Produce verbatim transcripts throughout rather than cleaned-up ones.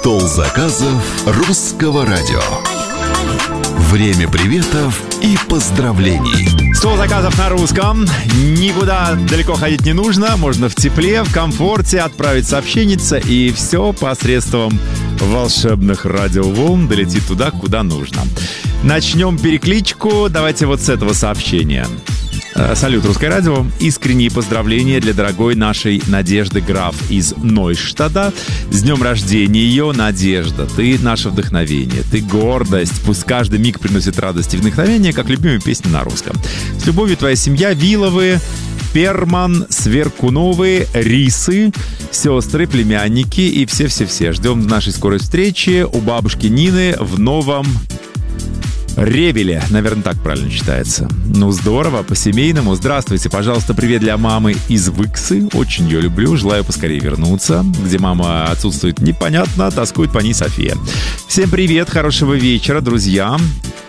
Стол заказов русского радио. Время приветов и поздравлений. Стол заказов на русском. Никуда далеко ходить не нужно. Можно в тепле, в комфорте отправить сообщенница, и все посредством волшебных радиоволн долетит туда, куда нужно. Начнем перекличку. Давайте вот с этого сообщения. Салют, Русское радио. Искренние поздравления для дорогой нашей Надежды Граф из Нойштада. С днем рождения ее, Надежда. Ты наше вдохновение, ты гордость. Пусть каждый миг приносит радость и вдохновение, как любимая песня на русском. С любовью, твоя семья, Виловы, Перман, Сверкуновы, Рисы, сестры, племянники и все-все-все. Ждем нашей скорой встречи у бабушки Нины в Новом Ревеле, наверное, так правильно читается. Ну, здорово, по-семейному. Здравствуйте, пожалуйста, привет для мамы из Выксы. Очень ее люблю, желаю поскорее вернуться. Где мама отсутствует, непонятно, тоскует по ней София. Всем привет, хорошего вечера, друзья.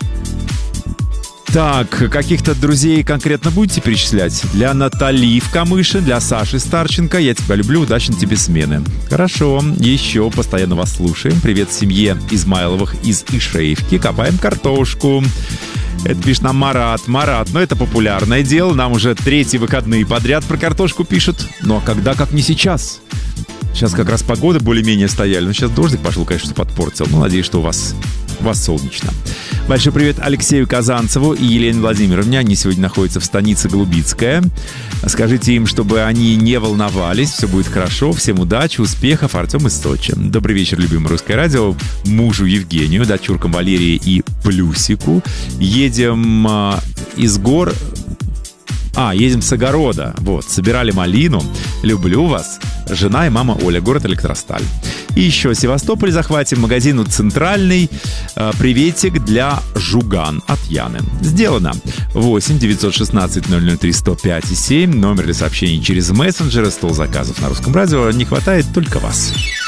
Так, каких-то друзей конкретно будете перечислять? Для Натали в Камыше, для Саши Старченко. Я тебя люблю, удачной тебе смены. Хорошо, еще постоянно вас слушаем. Привет семье Измайловых из Ишеевки. Копаем картошку. Это пишет нам Марат. Марат, ну это популярное дело. Нам уже третьи выходные подряд про картошку пишут. Ну а когда, как не сейчас? Сейчас как раз погода более-менее стояли. Но сейчас дождик пошел, конечно, подпортил. Ну, надеюсь, что у вас, у вас солнечно. Большой привет Алексею Казанцеву и Елене Владимировне. Они сегодня находятся в станице Голубицкая. Скажите им, чтобы они не волновались. Все будет хорошо. Всем удачи, успехов. Артем из Сочи. Добрый вечер, любимое Русское радио. Мужу Евгению, дочуркам Валерии и Плюсику. Едем э, из гор... А, едем с огорода. Вот, собирали малину. Люблю вас. Жена и мама Оля, город Электросталь. И еще Севастополь захватим, магазину «Центральный». Приветик для Жуган от Яны. Сделано. восемь девятьсот шестнадцать ноль ноль три сто пять семь. Номер для сообщений через мессенджеры. Стол заказов на Русском радио. Не хватает только вас.